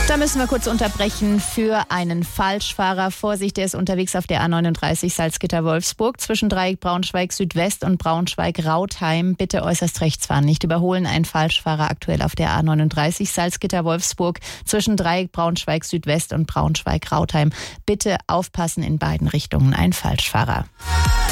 Da müssen wir kurz unterbrechen für einen Falschfahrer. Vorsicht, der ist unterwegs auf der A39 Salzgitter-Wolfsburg zwischen Dreieck Braunschweig Südwest und Braunschweig-Rautheim. Bitte äußerst rechts fahren, nicht überholen. Ein Falschfahrer aktuell auf der A39 Salzgitter-Wolfsburg zwischen Dreieck Braunschweig Südwest und Braunschweig-Rautheim. Bitte aufpassen in beiden Richtungen. Ein Falschfahrer.